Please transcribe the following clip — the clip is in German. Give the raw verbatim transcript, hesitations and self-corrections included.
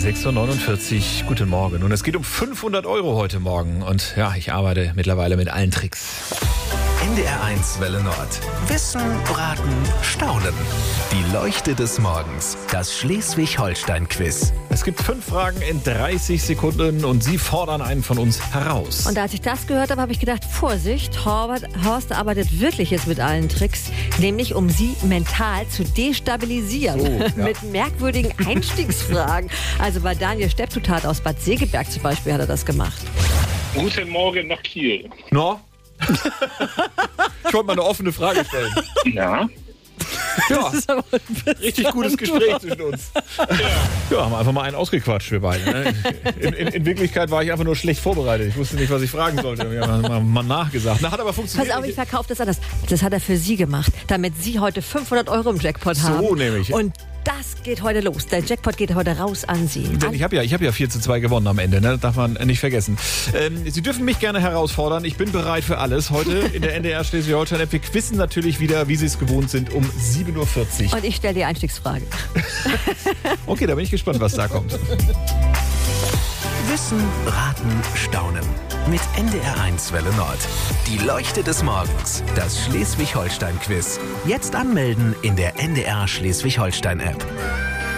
sechs Uhr neunundvierzig, guten Morgen. Und es geht um fünfhundert Euro heute Morgen. Und ja, ich arbeite mittlerweile mit allen Tricks. N D R eins Welle Nord. Wissen, Raten, Staunen. Die Leuchte des Morgens. Das Schleswig-Holstein-Quiz. Es gibt fünf Fragen in dreißig Sekunden und Sie fordern einen von uns heraus. Und als ich das gehört habe, habe ich gedacht, Vorsicht, Horst, Horst arbeitet wirklich jetzt mit allen Tricks, nämlich um Sie mental zu destabilisieren. Oh, ja. Mit merkwürdigen Einstiegsfragen. Also bei Daniel Stepptutat aus Bad Segeberg zum Beispiel hat er das gemacht. Guten Morgen nach Kiel. No? Ich wollte mal eine offene Frage stellen. Ja. Ja, Das ist aber ein richtig gutes Gespräch zwischen uns. Ja, haben wir einfach mal einen ausgequatscht, wir beide. Ne? In, in, in Wirklichkeit war ich einfach nur schlecht vorbereitet. Ich wusste nicht, was ich fragen sollte. Wir haben mal, mal nachgesagt. Na, hat aber funktioniert. Pass auf, ich verkaufe das anders. Das hat er für Sie gemacht, damit Sie heute fünfhundert Euro im Jackpot So haben. nämlich. Und das geht heute los. Der Jackpot geht heute raus an Sie. Denn ich habe ja, ich hab ja vier zu zwei gewonnen am Ende, ne? Das darf man nicht vergessen. Ähm, Sie dürfen mich gerne herausfordern. Ich bin bereit für alles. Heute in der N D R Schleswig-Holstein-App. Wir quizzen natürlich wieder, wie Sie es gewohnt sind, um sieben Uhr vierzig. Und ich stelle die Einstiegsfrage. Okay, da bin ich gespannt, was da kommt. Wissen, Raten, Staunen. Mit N D R eins Welle Nord. Die Leuchte des Morgens. Das Schleswig-Holstein-Quiz. Jetzt anmelden in der N D R Schleswig-Holstein-App.